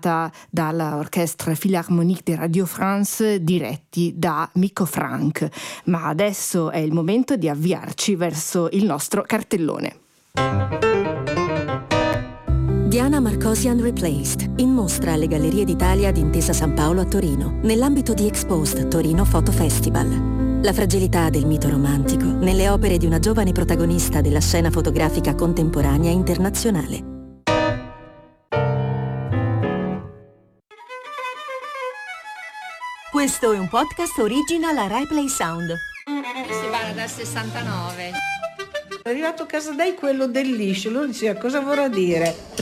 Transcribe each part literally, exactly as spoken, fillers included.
interpretata dalla Orchestre Philharmonique de Radio France, diretti da Mikko Franck. Ma adesso è il momento di avviarci verso il nostro cartellone. Diana Marcosian Replaced, in mostra alle Gallerie d'Italia di Intesa San Paolo a Torino, nell'ambito di Exposed Torino Photo Festival. La fragilità del mito romantico nelle opere di una giovane protagonista della scena fotografica contemporanea internazionale. Questo è un podcast original a Rai Play Sound. Si parla dal sessantanove. È arrivato a casa dai quello del liscio, lui diceva cosa vorrà dire.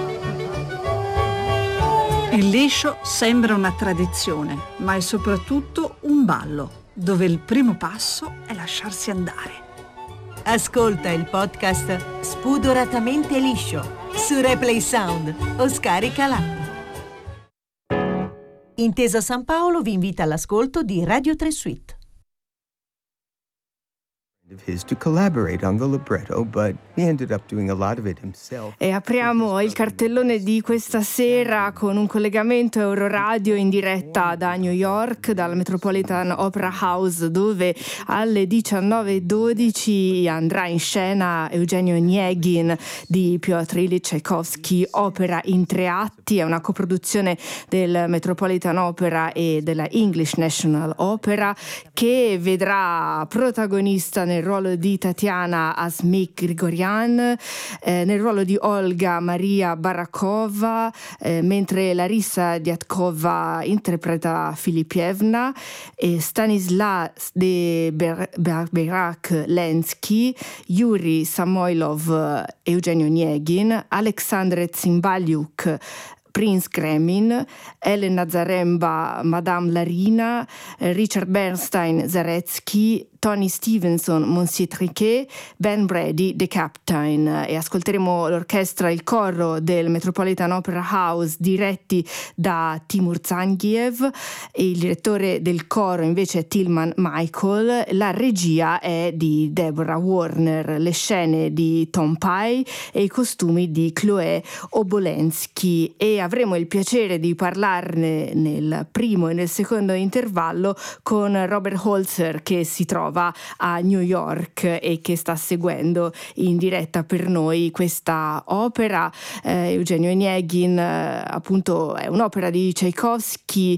Il liscio sembra una tradizione, ma è soprattutto un ballo, dove il primo passo è lasciarsi andare. Ascolta il podcast Spudoratamente liscio su Replay Sound o scarica l'app. Intesa San Paolo vi invita all'ascolto di Radio tre Suite. To collaborate on the libretto, but he ended up doing a lot of it himself. E apriamo il cartellone di questa sera con un collegamento Euroradio in diretta da New York, dal Metropolitan Opera House, dove alle diciannove e dodici andrà in scena Eugenio Onegin di Piotr Ilyich Tchaikovsky, opera in tre atti. È una coproduzione del Metropolitan Opera e della English National Opera, che vedrà protagonista nel ruolo di Tatiana Asmik Grigorian, eh, nel ruolo di Olga Maria Barakova, eh, mentre Larissa Diatkova interpreta Filipievna, e Stanislas de Berberak-Lenski, Yuri Samoilov, Eugenio Onegin, Alexandre Tsimbaliuk, Prince Kremin, Elena Zaremba, Madame Larina, Richard Bernstein Zaretsky, Tony Stevenson Monsieur Triquet, Ben Brady The Captain. E ascolteremo l'orchestra e il coro del Metropolitan Opera House diretti da Timur Zangiev, e il direttore del coro invece è Tilman Michael. La regia è di Deborah Warner, le scene di Tom Pye e i costumi di Chloé Obolensky. E avremo il piacere di parlarne nel primo e nel secondo intervallo con Robert Holzer, che si trova a New York e che sta seguendo in diretta per noi questa opera. eh, Eugenio Onegin eh, appunto è un'opera di Tchaikovsky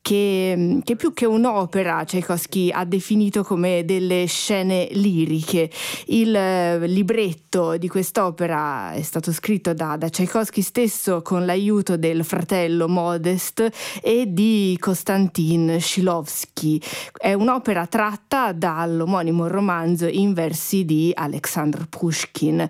che, che più che un'opera Tchaikovsky ha definito come delle scene liriche. Il eh, libretto di quest'opera è stato scritto da, da Tchaikovsky stesso con l'aiuto del fratello Modest e di Konstantin Shilovsky. È un'opera tratta dall'omonimo romanzo in versi di Alexander Pushkin,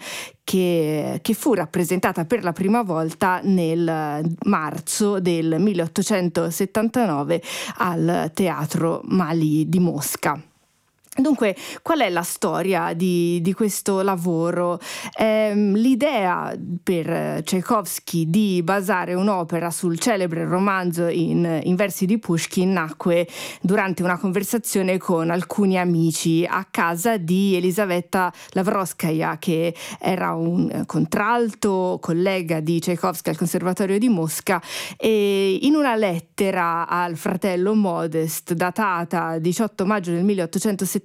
che, che fu rappresentata per la prima volta nel marzo del milleottocentosettantanove al Teatro Mali di Mosca. Dunque, qual è la storia di, di questo lavoro? Eh, l'idea per Tchaikovsky di basare un'opera sul celebre romanzo in, in versi di Pushkin nacque durante una conversazione con alcuni amici a casa di Elisaveta Lavrovskaya, che era un contralto, collega di Tchaikovsky al Conservatorio di Mosca, e in una lettera al fratello Modest datata diciotto maggio del milleottocentosettantasette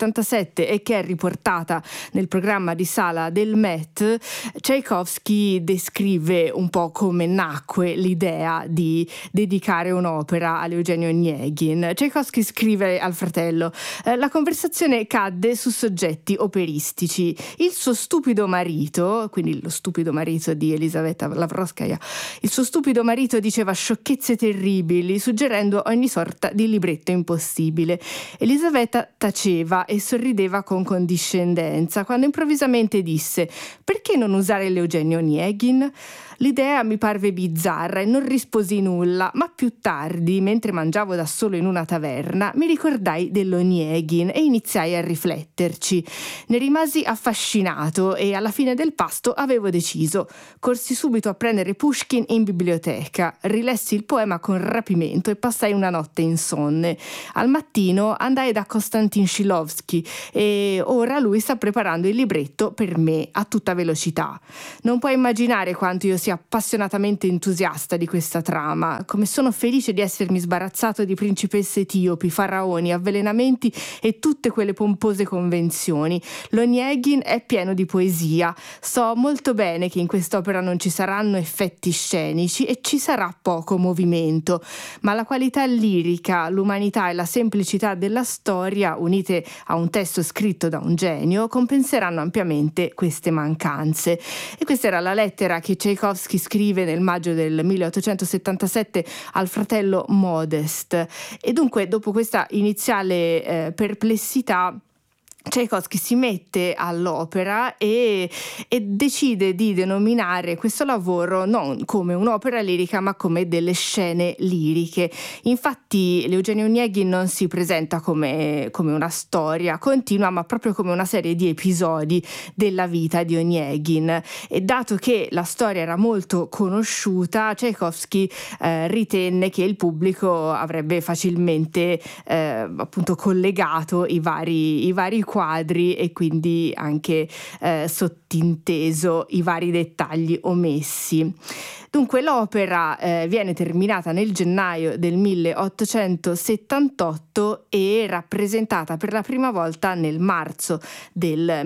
e che è riportata nel programma di sala del Met, Tchaikovsky descrive un po' come nacque l'idea di dedicare un'opera a Eugenio Onegin. Tchaikovsky scrive al fratello: eh, la conversazione cadde su soggetti operistici. Il suo stupido marito, quindi lo stupido marito di Elisaveta Lavrovskaya, il suo stupido marito diceva sciocchezze terribili, suggerendo ogni sorta di libretto impossibile. Elisaveta taceva e sorrideva con condiscendenza, quando improvvisamente disse: perché non usare l'Eugenio Onegin? L'idea mi parve bizzarra e non risposi nulla, ma più tardi, mentre mangiavo da solo in una taverna, mi ricordai dell'Onegin e iniziai a rifletterci. Ne rimasi affascinato e alla fine del pasto avevo deciso. Corsi subito a prendere Pushkin in biblioteca, rilessi il poema con rapimento e passai una notte insonne. Al mattino andai da Konstantin Shilovsky Tchaikovsky, e ora lui sta preparando il libretto per me a tutta velocità. Non puoi immaginare quanto io sia appassionatamente entusiasta di questa trama, come sono felice di essermi sbarazzato di principesse etiopi, faraoni, avvelenamenti e tutte quelle pompose convenzioni. L'Onegin è pieno di poesia. So molto bene che in quest'opera non ci saranno effetti scenici e ci sarà poco movimento, ma la qualità lirica, l'umanità e la semplicità della storia, unite a un testo scritto da un genio, compenseranno ampiamente queste mancanze. E questa era la lettera che Tchaikovsky scrive nel maggio del milleottocentosettantasette al fratello Modest. E dunque, dopo questa iniziale eh, perplessità, Tchaikovsky si mette all'opera e, e decide di denominare questo lavoro non come un'opera lirica ma come delle scene liriche. Infatti l'Eugenio Onegin non si presenta come, come una storia continua, ma proprio come una serie di episodi della vita di Onegin. E dato che la storia era molto conosciuta, Tchaikovsky eh, ritenne che il pubblico avrebbe facilmente eh, appunto collegato i vari, i vari quadri e quindi anche eh, sottinteso i vari dettagli omessi. Dunque l'opera eh, viene terminata nel gennaio del milleottocentosettantotto e rappresentata per la prima volta nel marzo del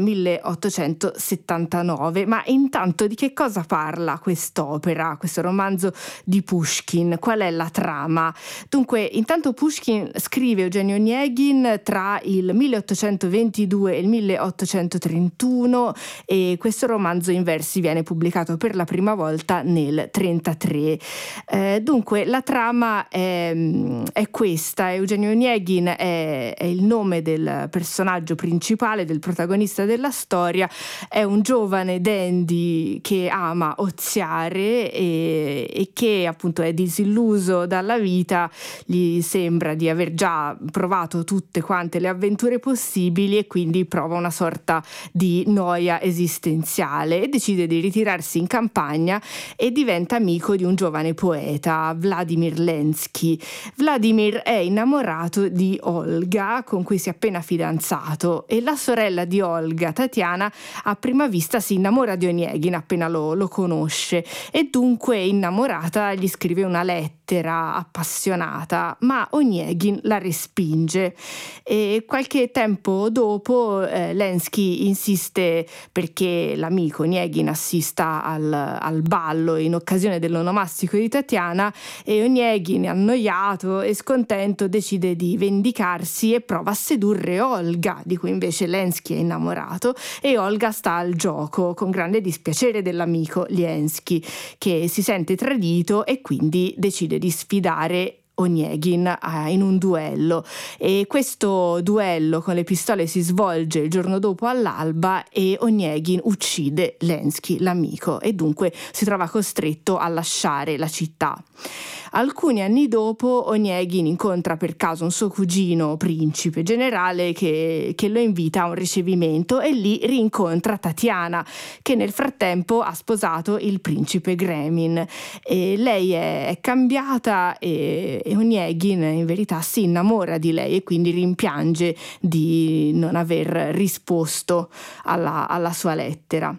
milleottocentosettantanove. Ma intanto di che cosa parla quest'opera, questo romanzo di Pushkin? Qual è la trama? Dunque, intanto Pushkin scrive Eugenio Onegin tra il milleottocentoventidue e il milleottocentotrentuno e questo romanzo in versi viene pubblicato per la prima volta nel trentatré. Eh, dunque la trama è, è questa. Eugenio Onegin è, è il nome del personaggio principale, del protagonista della storia. È un giovane dandy che ama oziare e, e che appunto è disilluso dalla vita, gli sembra di aver già provato tutte quante le avventure possibili e quindi prova una sorta di noia esistenziale e decide di ritirarsi in campagna e diventa amico di un giovane poeta, Vladimir Lensky. Vladimir è innamorato di Olga, con cui si è appena fidanzato, e la sorella di Olga, Tatiana, a prima vista si innamora di Onegin appena lo, lo conosce e dunque innamorata gli scrive una lettera appassionata, ma Onegin la respinge e qualche tempo dopo eh, Lensky insiste perché l'amico Onegin assista al, al ballo in occasione dell'onomastico di Tatiana e Onegin, annoiato e scontento, decide di vendicarsi e prova a sedurre Olga, di cui invece Lensky è innamorato, e Olga sta al gioco con grande dispiacere dell'amico Lensky, che si sente tradito e quindi decide di sfidare Onegin eh, in un duello, e questo duello con le pistole si svolge il giorno dopo all'alba e Onegin uccide Lensky, l'amico, e dunque si trova costretto a lasciare la città. Alcuni anni dopo Onegin incontra per caso un suo cugino principe generale che, che lo invita a un ricevimento e lì rincontra Tatiana, che nel frattempo ha sposato il principe Gremin. E lei è, è cambiata e, e Onegin in verità si innamora di lei e quindi rimpiange di non aver risposto alla, alla sua lettera.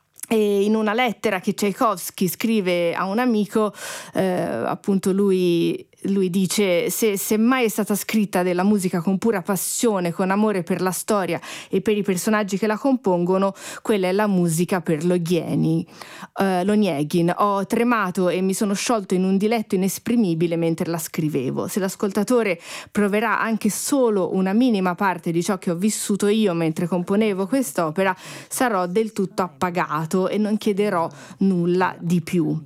E in una lettera che Tchaikovsky scrive a un amico, eh, appunto lui, lui dice: se, se mai è stata scritta della musica con pura passione, con amore per la storia e per i personaggi che la compongono, quella è la musica per l'Onegin. Uh, l'Onegin. Ho tremato e mi sono sciolto in un diletto inesprimibile mentre la scrivevo. Se l'ascoltatore proverà anche solo una minima parte di ciò che ho vissuto io mentre componevo quest'opera, sarò del tutto appagato e non chiederò nulla di più.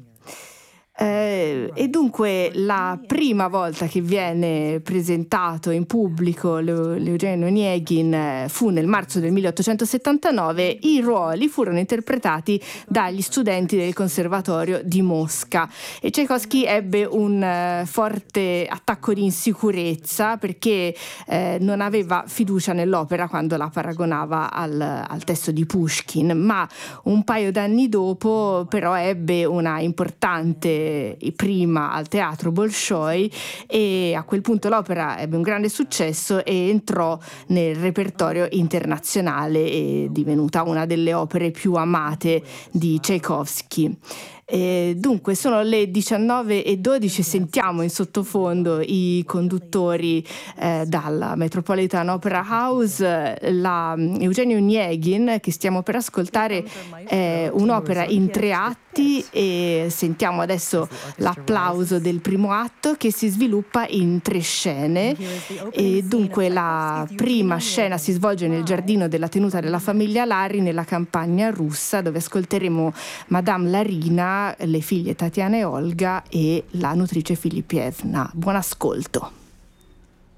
Eh, e dunque la prima volta che viene presentato in pubblico l'Eugenio Onegin fu nel marzo del milleottocentosettantanove. I ruoli furono interpretati dagli studenti del Conservatorio di Mosca e Tchaikovsky ebbe un uh, forte attacco di insicurezza perché eh, non aveva fiducia nell'opera quando la paragonava al, al testo di Pushkin, ma un paio d'anni dopo però ebbe una importante anche prima al teatro Bolshoi, e a quel punto l'opera ebbe un grande successo e entrò nel repertorio internazionale, e divenuta una delle opere più amate di Tchaikovsky. E dunque sono le diciannove e dodici, sentiamo in sottofondo i conduttori eh, dalla Metropolitan Opera House. La Eugenio Onegin che stiamo per ascoltare è un'opera in tre atti, e sentiamo adesso l'applauso del primo atto che si sviluppa in tre scene. E dunque la prima scena si svolge nel giardino della tenuta della famiglia Lari nella campagna russa, dove ascolteremo Madame Larina, le figlie Tatiana e Olga e la nutrice Filipievna. Buon ascolto.